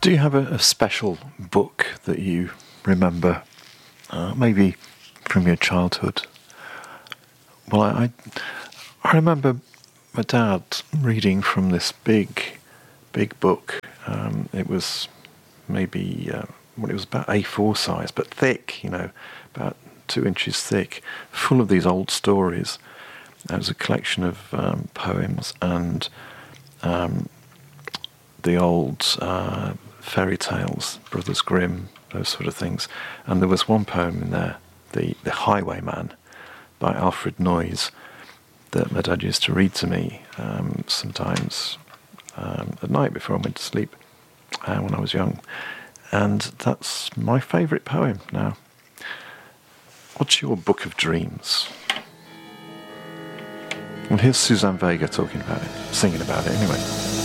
Do you have a special book that you remember, maybe from your childhood? Well, I remember my dad reading from this big book. It was maybe, it was about A4 size, but thick, about 2 inches thick, full of these old stories. It was a collection of poems and the old fairy tales, Brothers Grimm, those sort of things. And there was one poem in there, The Highwayman, by Alfred Noyes, that my dad used to read to me sometimes at night before I went to sleep when I was young. And that's my favourite poem now. What's your book of dreams? Well, here's Suzanne Vega talking about it, singing about it anyway.